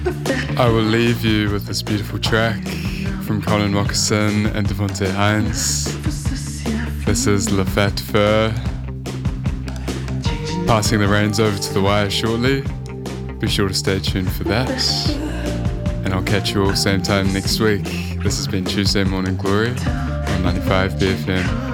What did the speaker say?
I will leave you with this beautiful track from Colin Moccasin and Devontae Hines. This is Le Fat Fur. Passing the reins over to The Wire shortly. Be sure to stay tuned for that. And I'll catch you all same time next week. This has been Tuesday Morning Glory on 95 BFM.